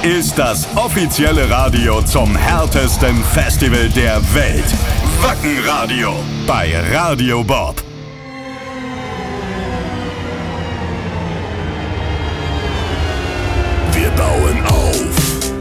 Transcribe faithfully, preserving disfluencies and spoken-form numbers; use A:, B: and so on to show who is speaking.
A: ist das offizielle Radio zum härtesten Festival der Welt. Wacken Radio bei Radio Bob.
B: Wir bauen